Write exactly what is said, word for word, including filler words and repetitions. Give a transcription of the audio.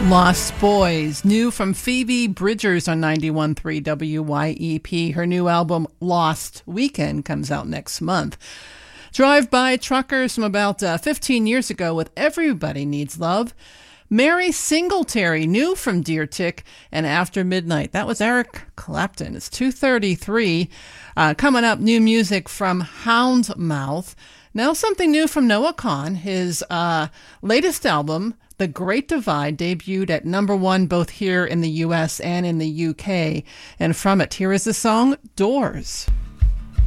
Lost Boys, new from Phoebe Bridgers on ninety-one point three W Y E P. Her new album, Lost Weekend, comes out next month. Drive-by truckers from about uh, fifteen years ago with Everybody Needs Love. Mary Singletary, new from Deer Tick, and After Midnight. That was Eric Clapton. It's two thirty-three. Uh, coming up, new music from Houndmouth. Now something new from Noah Kahan. His uh, latest album, The Great Divide, debuted at number one both here in the U S and in the U K. And from it, here is the song Doors.